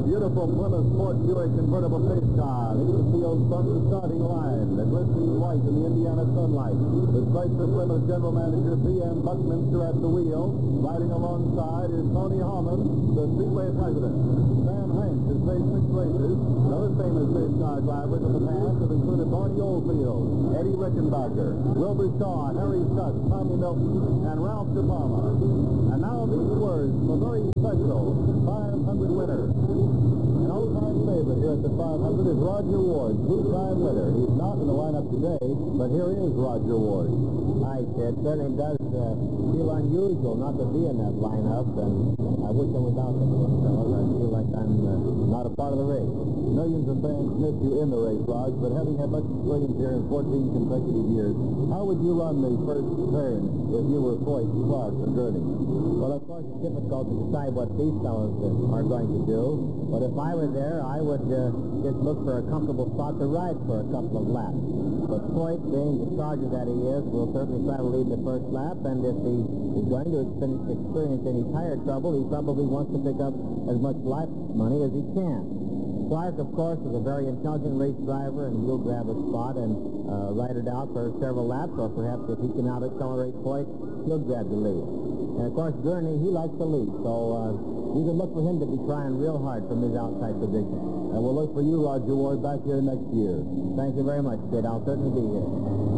beautiful Plymouth Sport Buick convertible pace car leads the field from the starting line. The glistening white in the Indiana sunlight. The stripes of Plymouth General Manager B.M. Buckminster at the wheel. Riding alongside is Tony Harmon, the Speedway president. Sam Hanks has raced 6 races. Other famous race car drivers of the past have included Barney Oldfield, Eddie Rickenbacker, Wilbur Shaw, Harry Stuck, Tommy Milton, and Ralph De Palma. And now these words from a very special 500 winner. An all-time favorite here at the 500 is Roger Ward, 2-time winner. He's not in the lineup today, but here is Roger Ward. Hi, it certainly does feel unusual not to be in that lineup, and I wish I was out there with fellas. I feel like I'm not a part of the race. Millions of fans miss you in the race, Raj, but having had much experience here in 14 consecutive years, how would you run the first turn if you were Foyt, Clark, or Gurney? Well, of course, it's difficult to decide what these fellows are going to do, but if I were there, I would just look for a comfortable spot to ride for a couple of laps. But Foyt, being the charger that he is, will certainly try to lead the first lap, and if he is going to experience any tire trouble, he probably wants to pick up as much lap money as he can. Clark, of course, is a very intelligent race driver, and he'll grab a spot and ride it out for several laps, or perhaps if he can out-accelerate Foyt, he'll grab the lead. And, of course, Gurney, he likes to lead, so you can look for him to be trying real hard from his outside position. And we'll look for you, Roger Ward, back here next year. Thank you very much, Sid. I'll certainly be here.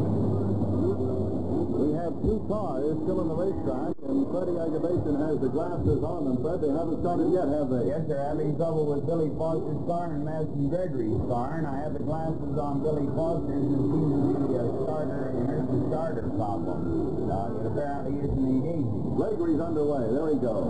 We have 2 cars still in the racetrack, and Freddie Agabation has the glasses on them. Fred, they haven't started yet, have they? Yes, they're having trouble with Billy Foster's car and Madison Gregory's car, and I have the glasses on Billy Foster's, and it seems to be a starter problem. It apparently isn't engaging. Gregory's underway. There he goes.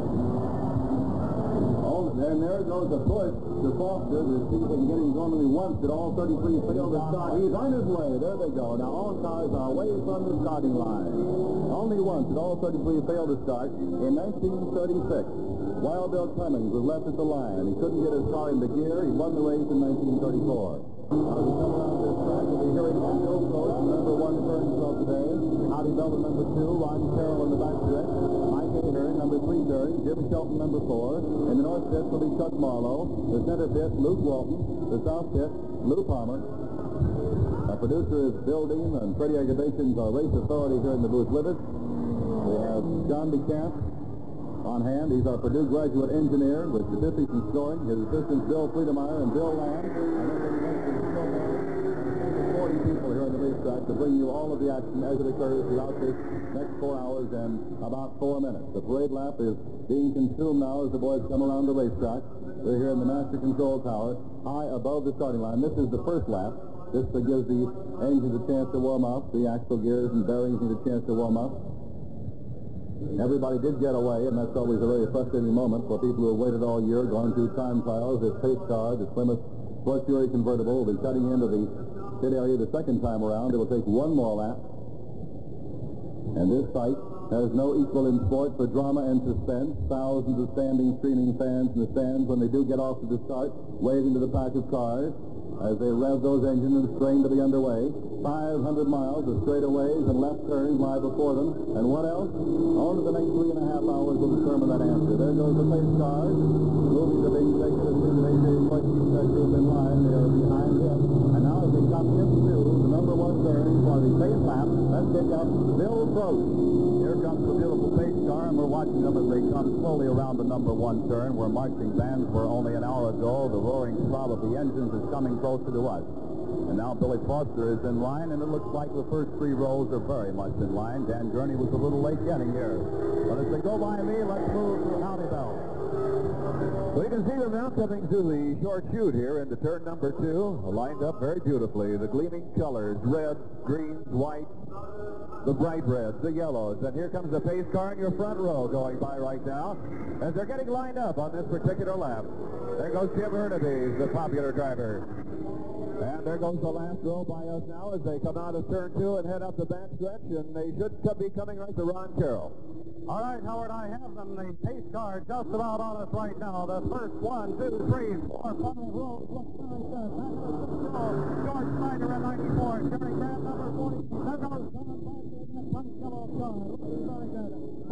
Oh, and there goes a push to Foster to see if he can get him going only once at all 33 failed to start. He's on his way. There they go. Now all cars are away from the starting line. Only once at all 33 failed to start in 1936. Wild Bill Clemens was left at the line. He couldn't get his car into gear. He won the race in 1934. Now, as we come around this track, we'll be hearing from Bill Coach, number 1 turnstile today. Howdy Belton, number 2. Ron Carroll in the back stretch. Mike Ahern, number 3 turn. Jim Shelton, number 4. In the north pit will be Chuck Marlowe. The center pit, Luke Walton. The south pit, Lou Palmer. Our producer is Bill Dean, and Freddie Agabation, our race authority here in the booth with us. We have John DeCamp on hand. He's our Purdue graduate engineer with statistics and scoring. His assistants, Bill Friedemeyer and Bill Lamb. And then we mentioned 40 people here on the racetrack to bring you all of the action as it occurs throughout this next 4 hours and about 4 minutes. The parade lap is being consumed now as the boys come around the racetrack. We're here in the master control tower, high above the starting line. This is the first lap. This gives the engines a chance to warm up. The axle gears and bearings need a chance to warm up. Everybody did get away, and that's always a very frustrating moment for people who have waited all year, gone through time trials. This pace car, this Plymouth Sport Fury convertible, will be cutting into the pit area the second time around. It will take one more lap. And this sight has no equal in sport for drama and suspense. Thousands of standing, streaming fans in the stands when they do get off to the start, waving to the pack of cars as they rev those engines and strain to be underway. 500 miles of straightaways and left turns lie before them. And what else? Only the next 3.5 hours will determine that answer. There goes the pace cars. Movies are being taken as soon as A.J. Foyt keeps that group in line. They are behind him. And now as they come into the number 1 turn for the pace lap, let's pick up Bill Croce. Here comes the beautiful pace car, and we're watching them as they come slowly around the number 1 turn, where marching bands were only an hour ago. The roaring throb of the engines is coming closer to us. And now Billy Foster is in line, and it looks like the first 3 rows are very much in line. Dan Gurney was a little late getting here. But as they go by me, let's move to Howdy Bell. Well, you can see them now coming through the short chute here into turn number 2, lined up very beautifully. The gleaming colors, red, greens, white, the bright reds, the yellows. And here comes the pace car in your front row going by right now as they're getting lined up on this particular lap. There goes Jim Hurnaby, the popular driver. And there goes the last row by us now as they come out of turn 2 and head up the backstretch, and they should be coming right to Ron Carroll. All right, Howard, I have them. The pace car just about on us right now. The first 1, 2, 3, 4, 5 rows look very good. Back to the row. George Snyder at 94. Jerry Grant, number 40. There goes John Baxter in that punch yellow car. Looking very good. Hurnaby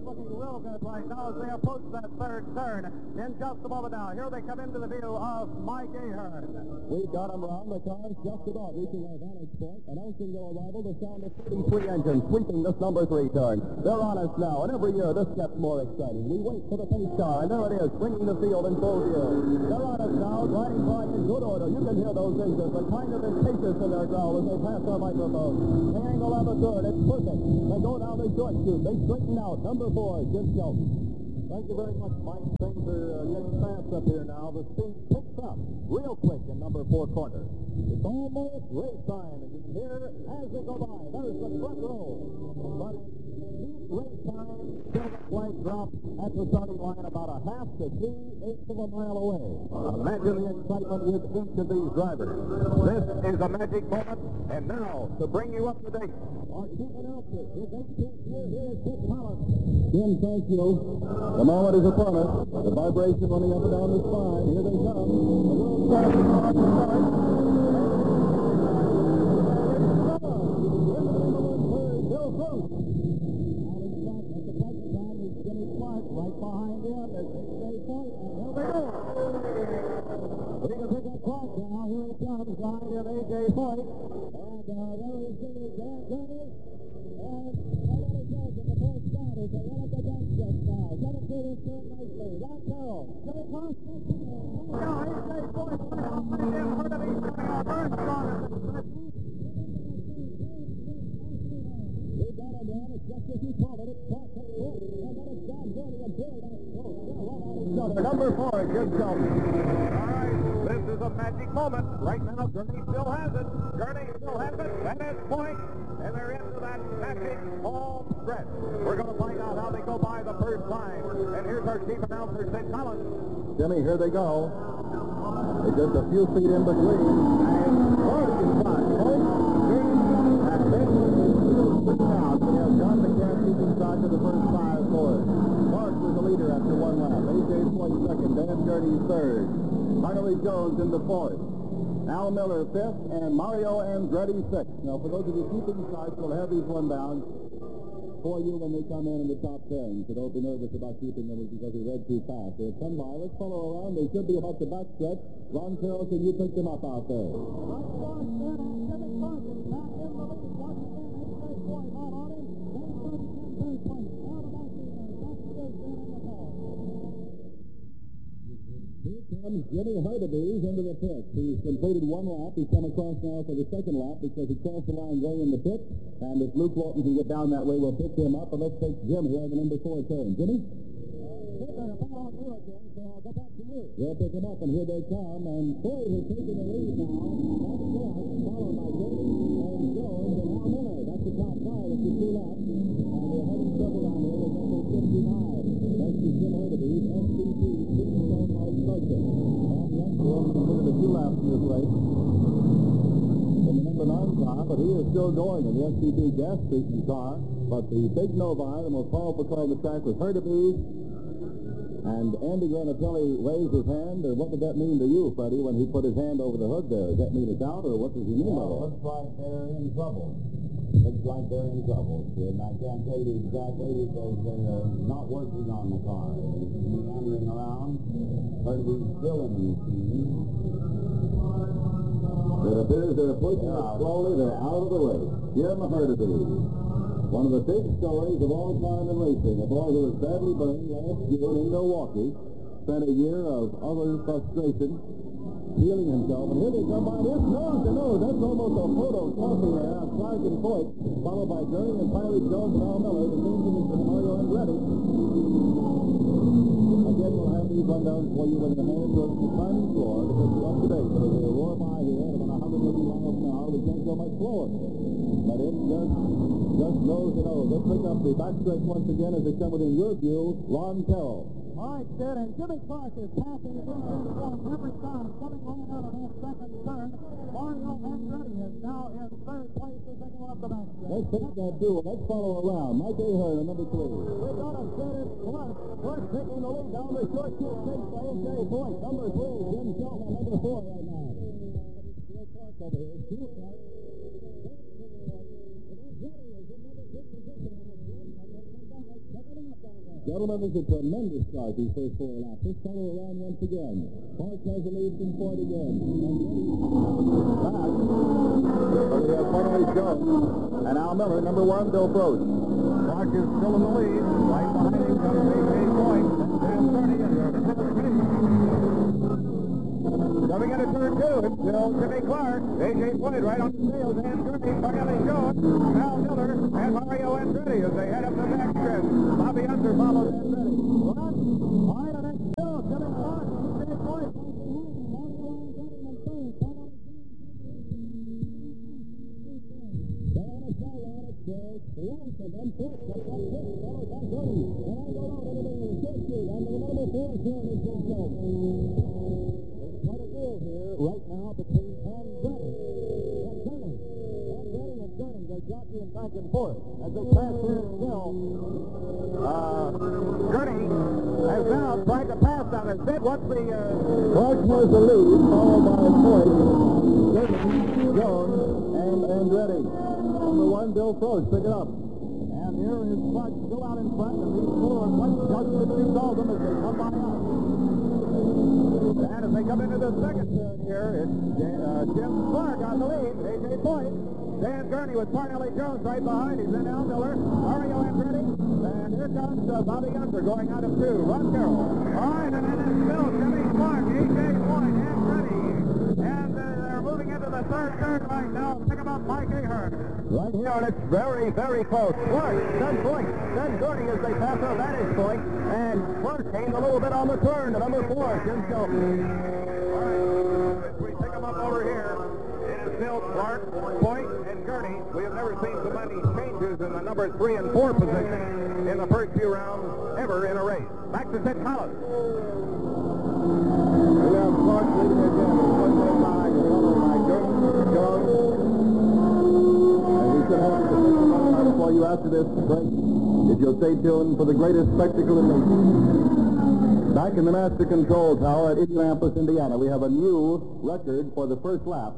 looking real good right now as they approach that third turn. In just a moment now, here they come into the view of Mike Ahern. We've got them around. The car's just about reaching our vantage point. Announcing their arrival, the sound of 33 engines sweeping this number 3 turn. They're on us now, and every year this gets more exciting. We wait for the pace car, and there it is, bringing the field in full view. They're on us now, gliding by in good order. You can hear those engines, a kind of impatience in their growl as they pass our microphone. They angle on the third. It's perfect. They go down the short chute. They straighten out. Number 4, Jim Shelton. Thank you very much, Mike. Things are getting fast up here now. The speed picks up real quick in number 4 corner. It's almost race time, and you can hear as they go by. There's the front row. But race time, still the flag drop at the starting line about a half to 3/8 of a mile away. Imagine the excitement with each of these drivers. This is a magic moment, and now, to bring you up to date, our chief announcer, his 18th year here is Dick Collins. Jim, thank you. The moment is upon us. The vibration running up and down the spine. Here they come. The world champion. Right behind him is A.J. Foyt, and here they go. We can pick up Clark now. Here he comes behind him, A.J. Foyt. And there is Dan Gurney. And Nobody goes in the fourth spot as they run up the bench just now. 17 is doing nicely. Ron Carroll. Jimmy Clark. Now A.J. Foyt right behind him. Hurtubise coming on very strong at the stretch. We've got him, Ron. It's just as you called it. It's Clark and Foyt. And then it's Dan Gurney and Bill. Number 4, Jim Shelton. All right, this is a magic moment. Right now, Gurney still has it. Gurney still has it. And it's Foyt. And they're into that magic home stretch. We're going to find out how they go by the first time. And here's our chief announcer, Sid Collins. Jimmy, here they go. They're just a few feet in between. And Foyt is fine. Foyt, and then out. We have John McCann keeping track of the first 5 for it. Clark was the leader after 1 lap. A.J. Foyt second. Dan Gurney third. Harley Jones into 4th. Al Miller 5th, and Mario Andretti 6th. Now, for those of you keeping track, we'll have these rundowns for you when they come in the top 10. So don't be nervous about keeping them because we read too fast. They'll come by. Let's follow around. They should be about the back stretch. Ron Carroll, can you pick them up out there? Here comes Jimmy Hurtubise into the pit. He's completed 1 lap. He's come across now for the second lap because he crossed the line way in the pit. And if Luke Walton can get down that way, we'll pick him up. And let's take Jim here on the number 4 turn. Jimmy? We'll pick him up, and here they come. And Foyt has taken the lead now. That's Clark, followed by Gurney and Jones and Al Miller. That's the top 5 of the 2 laps. And we're having trouble down here with number 59. That's the Jim Hurtubise, SCP, Stone by Slusher. And yes, we only completed a 2 laps in this race. In the number 9 car, but he is still going in the SCP gas treatment car. But the big Novi, the most powerful car on the track, was Hurtubise. And Andy Granatelli raised his hand, or what did that mean to you, Freddie, when he put his hand over the hood there? Does that mean it's out, or what does he mean by that? Looks like they're in trouble. Looks like they're in trouble. And I can't tell you exactly because they're not working on the car. They're meandering around, but we're still in the machine. It appears they're pushing it slowly. They're out of the race. Jim Hurtubise. One of the big stories of all time in racing, a boy who was badly burned last June in Milwaukee, spent a year of utter frustration, healing himself, and here they come by. It's nose to nose. That's almost a photo talking there on Clark and Foyt, followed by Gurney and finally Jones and Al Miller. The same thing as Mario Andretti. Again, we'll have these rundowns for you when the hands are the climbing floor because we're up to date. But as they roar by here at about 180 miles an hour, we can't go much slower. But it's just nose to nose. Let's pick up the backstretch once again as they come within your view. Ron Carroll. All right, Sid, and Jimmy Clark is passing his in form every time, coming right out of that second turn. Mario Andretti is now in 3rd place as they go up the backstretch. Let's pick that duel. Let's follow around. Mike Ahern, number 3. We got him, Sid, it's Clark. Clark taking the lead down the short chute, chased by A.J. Foyt. Number 3, Jim Shelton, number 4 right now. Clark over here. Clark. Second out down gentlemen, this is a tremendous start these first 4 laps. This fellow around once again. Clark has the lead from point again. Back. But we have finally Jones. And Al Miller, number 1, Bill Frost. Clark is still in the lead. Right behind him comes A.J. Foyt. Dan Gurney and coming into turn 2, it's still Jimmy Clark. A.J. Foyt right on the tail. Dan Gurney, Barnelli Jones, Al Miller, and Mario Andretti as they head up the back stretch. Bobby Unser follows Andretti. What? Wide on it still. Jimmy Clark, A.J. Foyt. Quite a deal here right now between Andretti and Gurney. Andretti and Gurney, they're jockeying back and forth as they pass here still. Gurney has now tried to pass on his bit. What's the... Clark was the lead, followed by Foyt, Gurney, Jones, and Andretti. Number 1, Bill Frost, pick it up. And here is Clark still out in front, and these 4 are quite just as you call them as they come by us. And as they come into the second turn here, it's Jim Clark on the lead, A.J. Foyt. Dan Gurney with Parnelli Jones right behind. He's in Al Miller, Mario Andretti, and here comes Bobby Unser going out of 2. Ron Carroll. All right, and then it's still Jimmy Clark, A.J. Foyt, Andretti. And they're moving into the third turn right now. Pick about Mike Ahern. Right here, and it's very, very close. Clark, then Foyt, then Gurney as they pass our vantage point, and Clark gained a little bit on the turn to number 4, Jim Shelby. All right, as we pick them up over here, it is still Clark, Foyt, and Gurney. We have never seen so many changes in the number 3 and 4 position in the first few rounds ever in a race. Back to Sid Collins. We have Clark leading again. Before you after this break, if you'll stay tuned for the greatest spectacle in racing. Back in the Master Control Tower at Indianapolis, Indiana, we have a new record for the first lap.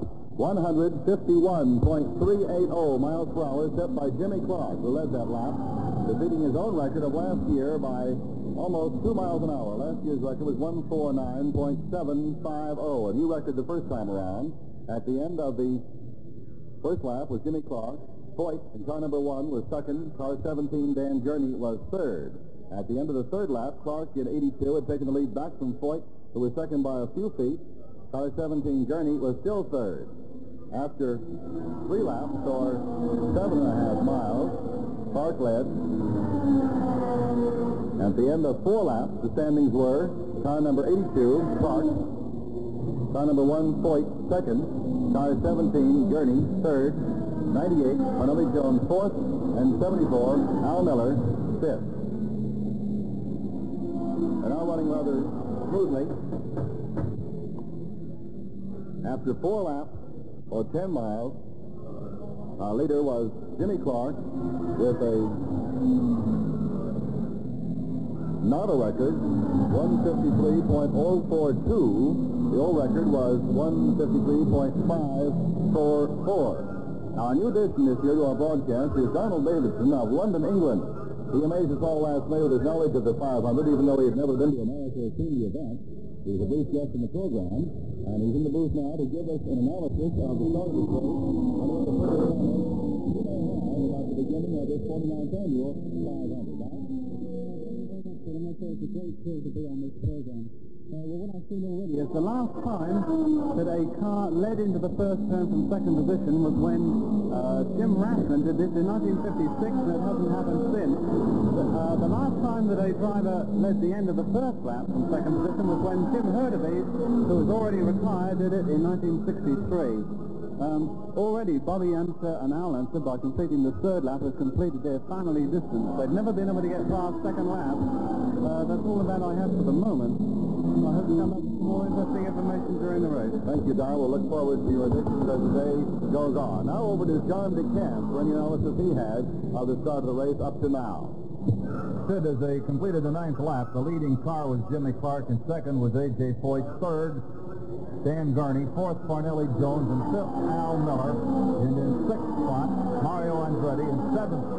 151.380 miles per hour set by Jimmy Clark, who led that lap, defeating his own record of last year by almost 2 miles an hour. Last year's record was 149.750, a new record the first time around. At the end of the first lap was Jimmy Clark. Foyt in car number 1 was second. Car 17, Dan Gurney, was third. At the end of the third lap, Clark in 82 had taken the lead back from Foyt, who was second by a few feet. Car 17, Gurney, was still third. After 3 laps, or 7.5 miles, Clark led. At the end of 4 laps, the standings were car number 82, Clark. Car number 1, Foyt, second. Car 17, Gurney, third. 98, Parnelli Jones, fourth. And 74, Al Miller, fifth. They're now running rather smoothly. After 4 laps, or 10 miles, our leader was Jimmy Clark with a not a record, 153.042. The old record was 153.544. Now, a new addition this year to our broadcast is Donald Davidson of London, England. He amazed us all last May with his knowledge of the 500, even though he had never been to America or seen the event. He was a booth guest in the program, and he's in the booth now to give us an analysis of the start of the race and what the further about the beginning of this 49th annual 500. I'm sure it's a great thrill to be on this program. Well, what I've seen already is the last time that a car led into the first turn from second position was when Jim Rathman did this in 1956, and it hasn't happened since. The last time that a driver led the end of the first lap from second position was when Jim Hurtubise, who was already retired, did it in 1963. Already, Bobby Unser and Al Unser, by completing the third lap, have completed their family distance. They've never been able to get past second lap. That's all that I have for the moment. I hope to come up with more interesting information during the race. Thank you, Don. We'll look forward to your additions as the day goes on. Now over to John DeCamp for any analysis he had of the start of the race up to now. Sid, as they completed the 9th lap, the leading car was Jimmy Clark, and second was A.J. Foyt, third Dan Gurney, fourth Parnelli Jones, and fifth Al Miller, and in 6th spot Mario Andretti, in 7th spot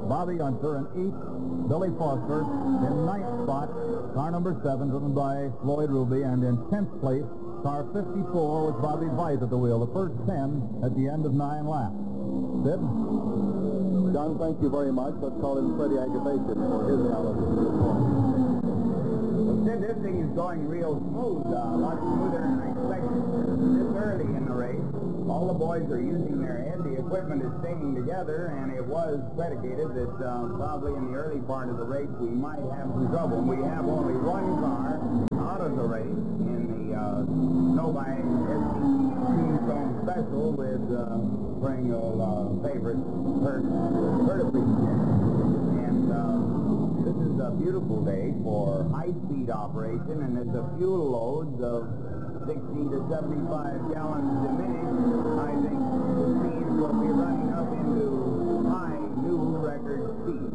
Bobby Unser. In 8th, Billy Foster. In 9th spot, car number 7, driven by Floyd Ruby. And in 10th place, car 54 with Bobby Weiss at the wheel. The first 10 at the end of 9 laps. Sid? John, thank you very much. Let's call in Freddie Agabation for his analysis of this point. Well, Sid, this thing is going real smooth, a lot smoother than I expected. This early in the race, all the boys are using their head. The equipment is staying together, and it was predicated that probably in the early part of the race we might have some trouble. And we have only one car out of the race in the Novi STC Tombstone Special with perennial favorite Kurt Appreciation. And this is a beautiful day for high-speed operation, and there's a fuel loads of 60 to 75 gallons a minute. I think the speeds will be running up into high new record speed.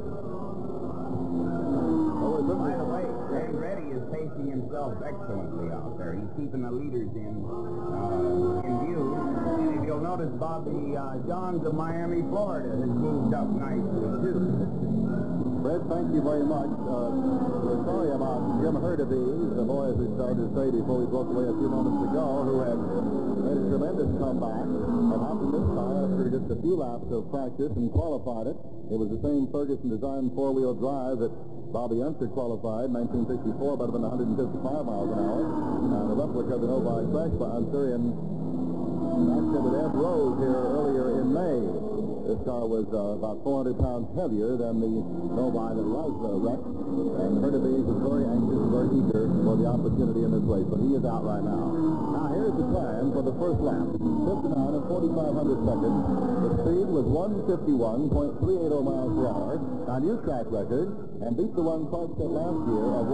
By the way, Andretti is pacing himself excellently out there. He's keeping the leaders in view. And if you'll notice, Bobby Johns of Miami, Florida has moved up nicely, too. Fred, thank you very much. We're sorry about Jim Hurtubise, the boy, as we started to say before we broke away a few moments ago, who had made a tremendous comeback and hopped in this car after just a few laps of practice and qualified it. It was the same Ferguson-designed four-wheel drive that Bobby Unser qualified in 1964, about 155 miles an hour. The replica of the Novi crashed by Unser in accident with Ed Rose here earlier in May. This car was about 400 pounds heavier than the Novi that was wrecked, and Hurtubise was very anxious and very eager for the opportunity in this race, but he is out right now. Now, here's the time for the first lap. 59 and 4,500 seconds. The speed was 151.380 miles per hour, a new track record, and beat the one Clark set last year of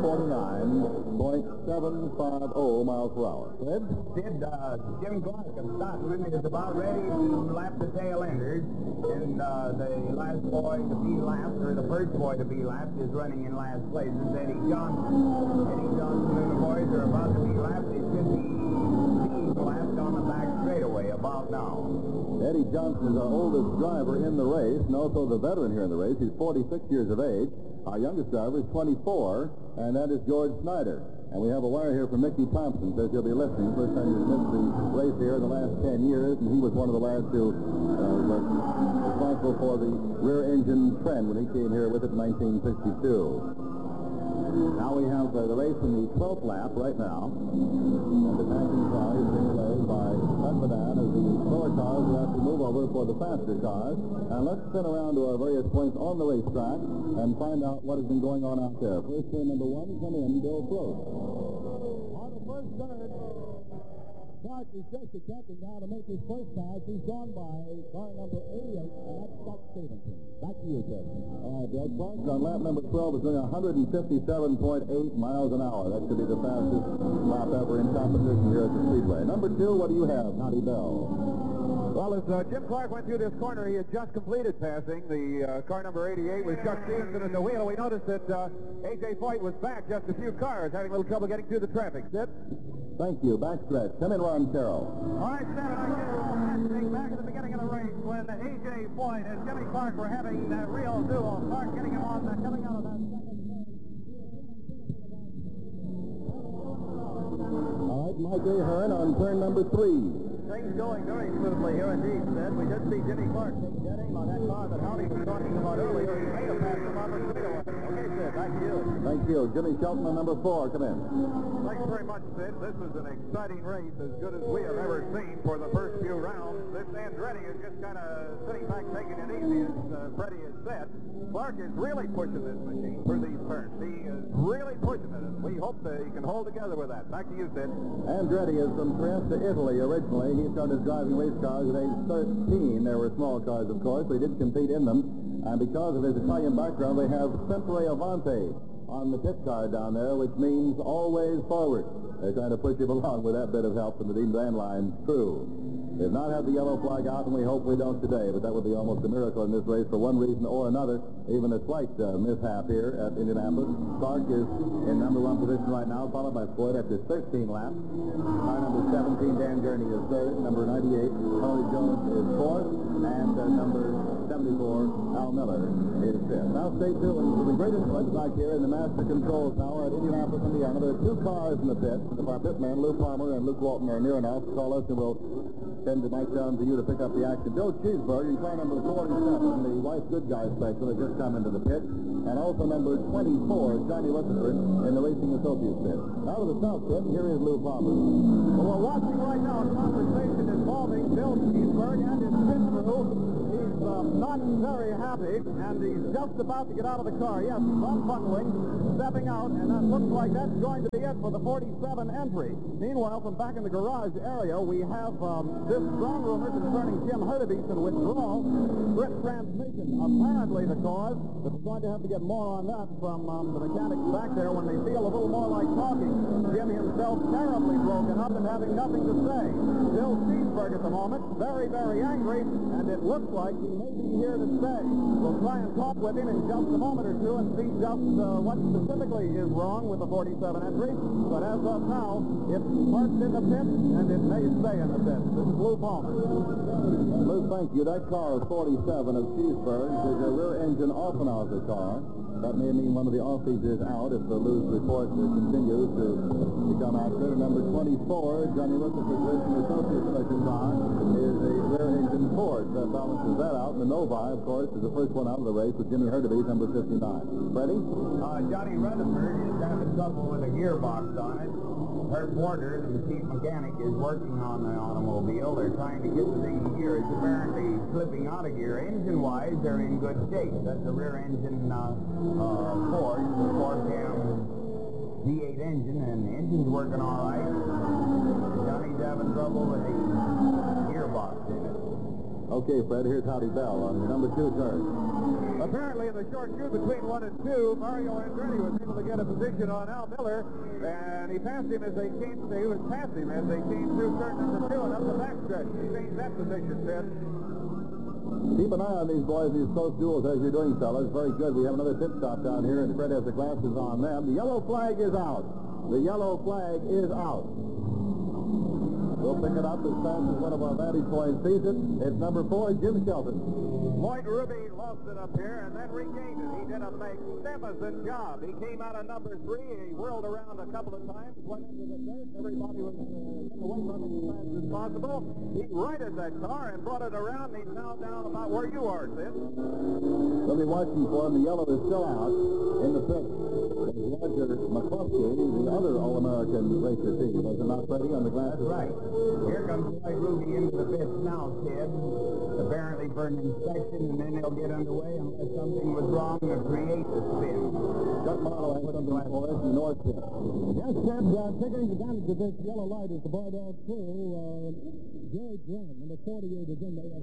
149.750 miles per hour. Fred? Jim Clark of Stockman is about ready to lap the tail enders, and the last boy to be lapped, or the first boy to be lapped, is running in last place. It's Eddie Johnson. Eddie Johnson and the boys are about to be lapped. They should be being lapped on the back straightaway about now. Eddie Johnson is our oldest driver in the race, and also the veteran here in the race. He's 46 years of age. Our youngest driver is 24, and that is George Snyder. And we have a wire here from Mickey Thompson. Says he'll be listening. First time he's missed the race here in the last 10 years, and he was one of the lads who was responsible for the rear engine trend when he came here with it in 1962. Now we have the race in the 12th lap right now. And the passing car is being led by Medvedev as the slower cars will have to move over for the faster cars. And let's spin around to our various points on the racetrack and find out what has been going on out there. First turn number 1, come in, Bill Frost. On the first turn, Clark is just attempting now to make his first pass. He's gone by car number 88, and that's Buck Stevenson. Back to you, Ted. All right, Bill. Clark on lap number 12 is doing 157.8 miles an hour. That should be the fastest lap ever in competition here at the Speedway. Number 2, what do you have, Naughty Bell? Well, as Jim Clark went through this corner, he had just completed passing the car number 88 with Chuck Stevenson at the wheel. We noticed that A.J. Foyt was back just a few cars, having a little trouble getting through the traffic. Sid? Thank you. Backstretch. Come in, Ron Carroll. All right, Stan, I get back at the beginning of the race when A.J. Foyt and Jimmy Clark were having that real duel. Clark getting him on, coming out of that second turn. All right, Mike Ahern on turn number 3. Things going very smoothly here indeed, Sid. We did see Jimmy Clark take dead aim on that car that Howdy was talking about earlier. He made a pass from on the straightaway. Okay, Sid, back to you. Thank you. Jimmy Shelton on number 4. Come in. Thanks very much, Sid. This was an exciting race, as good as we have ever seen for the first few rounds. This Andretti is just kind of sitting back, taking it easy, as Freddie has said. Clark is really pushing this machine through these turns. He is really pushing it, and we hope that he can hold together with that. Back to you, Sid. Andretti is from Trieste, Italy, originally. He started driving race cars at age 13. There were small cars, of course. They did compete in them. And because of his Italian background, they have Sempre Avanti on the pit car down there, which means always forward. They're trying to push him along with that bit of help from the Dean Van Line crew. They've not had the yellow flag out, and we hope we don't today, but that would be almost a miracle in this race for one reason or another. Even a slight mishap here at Indianapolis. Clark is in number 1 position right now, followed by Floyd after 13 laps. Car number 17, Dan Gurney, is third. Number 98, Tony Jones, is fourth. And number 74, Al Miller, is fifth. Now stay tuned for the greatest race back here in the Master Control Tower at Indianapolis, Indiana. There are 2 cars in the pit. If our pitman, Lou Palmer and Luke Walton, are near enough, call us and we'll send the mic down to you to pick up the action. Bill Cheeseburg in car number 47, the White Good Guy special, has just come into the pit. And also number 24, Johnny Rutherford, in the Racing Associates pit. Out of the South pit, here is Lou Palmer. Well, we're watching right now a conversation involving Bill Cheeseburg and his pit crew. He's not very happy, and he's just about to get out of the car. Yes, unbundling, stepping out, and that looks like that's going to be it for the 47 entry. Meanwhile, from back in the garage area, we have this strong rumor concerning Jim Hurtubise withdrawal, split transmission. Apparently the cause, but we're going to have to get more on that from the mechanics back there when they feel a little more like talking. Jim himself terribly broken up and having nothing to say. Bill Cheeseburg at the moment, very, very angry, and it looks like he may be here to stay. We'll try and talk with him in just a moment or two and see just what specifically is wrong with the 47 entry. But as of now, it's parked in the pit, and it may stay in the pit. This is Lou Palmer. Lou, thank you. That car is 47 of Cheeseburg's is a rear-engine Offenhauser car. That may mean one of the Aussies is out if the Lou's report continues to become accurate. Number 24, Johnny Rutherford Racing Associates special car, is a rear-engine Ford. That balances that out. The Novi, of course, is the first one out of the race with Jimmy Hurtubise, number 59. Freddie? Johnny Rutherford is having trouble with a gearbox on it. Herb Porter, the chief mechanic, is working on the automobile. They're trying to get the thing in gear. It's apparently slipping out of gear. Engine-wise, they're in good shape. That's a rear-engine Ford, the four-cam V8 engine, and the engine's working all right. Johnny's having trouble with the gearbox in it. Okay, Fred, here's Howdy Bell on your number 2 turn. Apparently, in the short shoot between 1 and 2, Mario Andretti was able to get a position on Al Miller, and he passed him as they came. He was past him as they came through turn number 2 and up the backstretch. He changed that position, Ted. Keep an eye on these boys, these close duels as you're doing, fellas. Very good. We have another pit stop down here, and Fred has the glasses on them. The yellow flag is out. The yellow flag is out. We'll pick it up as fast as one of our vantage points sees it. It's number 4, Jim Shelton. Lloyd Ruby lost it up here and then regained it. He did a magnificent job. He came out of number 3. He whirled around a couple of times, went into the dirt. Everybody was getting away from him as fast as possible. He righted that car and brought it around, and he's now down about where you are, Sid. We'll be watching for him. The yellow is still out in the pit. There's Roger McCluskey, the other All-American racer team. Was it not, Freddie, on the glasses? That's right. Here comes Lloyd Ruby into the pits now, Ted. Apparently for an inspection, and then they'll get underway unless something was wrong to create the spin. Chuck Marlowe has something for us in the north pit. Yes, Ted, taking advantage of this yellow light is the Bulldog crew. Jerry Grant, number 48, is in there.